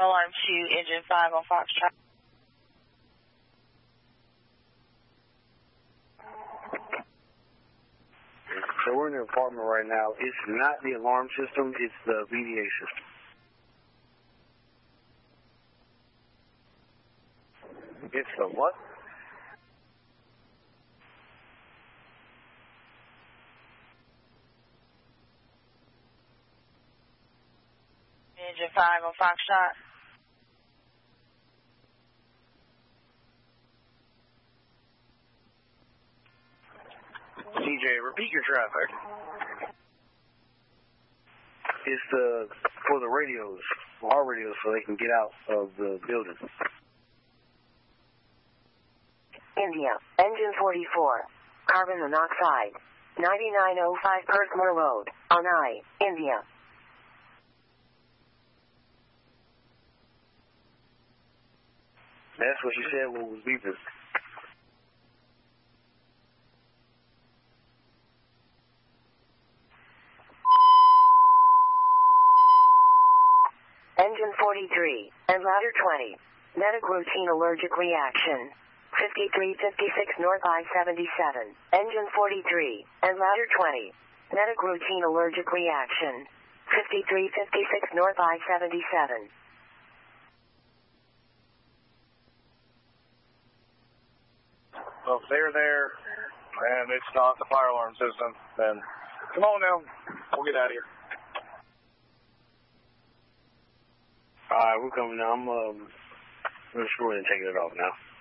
Alarm 2, engine 5 on Foxtrot. So we're in the apartment right now. It's not the alarm system, it's the VDA system. It's the what? Engine 5 on Foxtrot. CJ, repeat your traffic. It's for the radios, our radios, so they can get out of the building. India, engine 44, carbon monoxide, 9905 Perthmore Road, Anai, India. That's what she said when we was beeping. Engine 43, and ladder 20, medic routine allergic reaction. 5356 North I-77, engine 43, and ladder 20, medic routine allergic reaction. 5356 North I-77. Well, if they're there and it's not the fire alarm system, then come on now, we'll get out of here. All right, we're coming now. I'm just going to take it off now.